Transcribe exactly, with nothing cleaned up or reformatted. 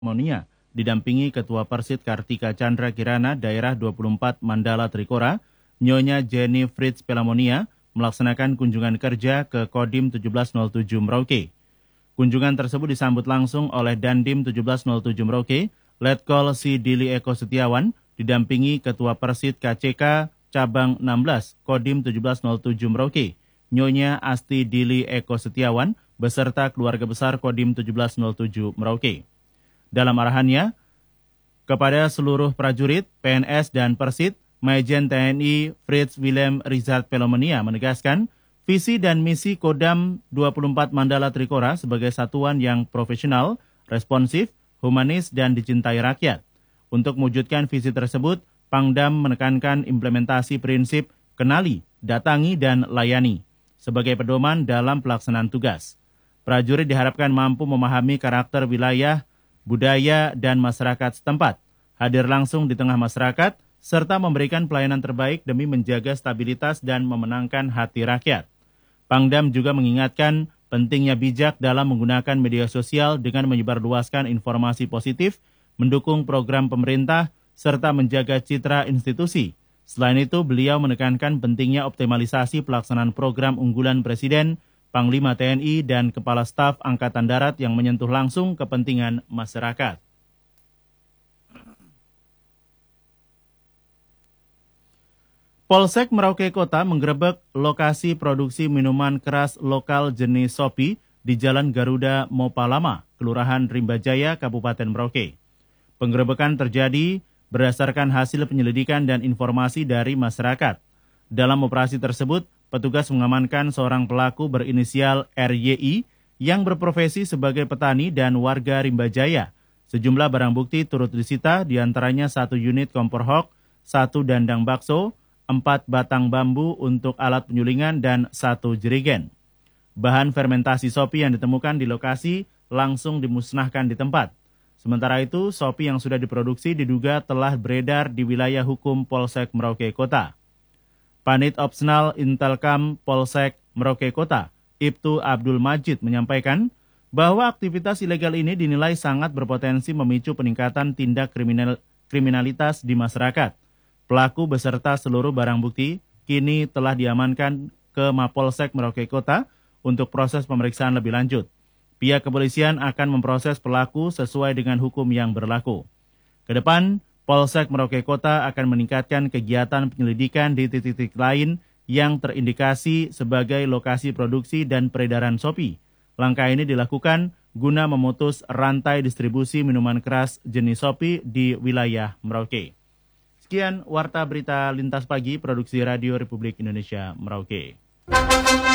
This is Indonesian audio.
Monia, didampingi Ketua Persit Kartika Chandra Kirana Daerah dua puluh empat Mandala Trikora, Nyonya Jenny Fritz Pelamonia, melaksanakan kunjungan kerja ke Kodim tujuh belas nol tujuh Merauke. Kunjungan tersebut disambut langsung oleh Dandim tujuh belas nol tujuh Merauke, Letkol Si Dili Eko Setiawan, didampingi Ketua Persit K C K Cabang enam belas Kodim tujuh belas nol tujuh Merauke, Nyonya Asti Dili Eko Setiawan, beserta keluarga besar Kodim tujuh belas nol tujuh Merauke. Dalam arahannya, kepada seluruh prajurit, P N S, dan Persit, Majen T N I Fritz Willem Richard Pelamonia menegaskan visi dan misi Kodam dua puluh empat Mandala Trikora sebagai satuan yang profesional, responsif, humanis, dan dicintai rakyat. Untuk mewujudkan visi tersebut, Pangdam menekankan implementasi prinsip kenali, datangi, dan layani sebagai pedoman dalam pelaksanaan tugas. Prajurit diharapkan mampu memahami karakter wilayah, budaya, dan masyarakat setempat, hadir langsung di tengah masyarakat, serta memberikan pelayanan terbaik demi menjaga stabilitas dan memenangkan hati rakyat. Pangdam juga mengingatkan pentingnya bijak dalam menggunakan media sosial dengan menyebarluaskan informasi positif, mendukung program pemerintah, serta menjaga citra institusi. Selain itu, beliau menekankan pentingnya optimalisasi pelaksanaan program unggulan Presiden, Panglima T N I, dan Kepala Staf Angkatan Darat yang menyentuh langsung kepentingan masyarakat. Polsek Merauke Kota menggerebek lokasi produksi minuman keras lokal jenis Sopi di Jalan Garuda Mopalama, Kelurahan Rimbajaya, Kabupaten Merauke. Penggerebekan terjadi berdasarkan hasil penyelidikan dan informasi dari masyarakat. Dalam operasi tersebut, petugas mengamankan seorang pelaku berinisial R Y I yang berprofesi sebagai petani dan warga Rimbajaya. Sejumlah barang bukti turut disita, diantaranya satu unit kompor hok, satu dandang bakso, empat batang bambu untuk alat penyulingan, dan satu jerigen. Bahan fermentasi Sopi yang ditemukan di lokasi langsung dimusnahkan di tempat. Sementara itu, Sopi yang sudah diproduksi diduga telah beredar di wilayah hukum Polsek Merauke Kota. Panit Opsional Intelkam Polsek Merauke Kota, Ibtu Abdul Majid, menyampaikan bahwa aktivitas ilegal ini dinilai sangat berpotensi memicu peningkatan tindak kriminal, kriminalitas di masyarakat. Pelaku beserta seluruh barang bukti kini telah diamankan ke Mapolsek Merauke Kota untuk proses pemeriksaan lebih lanjut. Pihak kepolisian akan memproses pelaku sesuai dengan hukum yang berlaku. Kedepan, Polsek Merauke Kota akan meningkatkan kegiatan penyelidikan di titik-titik lain yang terindikasi sebagai lokasi produksi dan peredaran Sopi. Langkah ini dilakukan guna memutus rantai distribusi minuman keras jenis Sopi di wilayah Merauke. Sekian Warta Berita Lintas Pagi, Produksi Radio Republik Indonesia Merauke.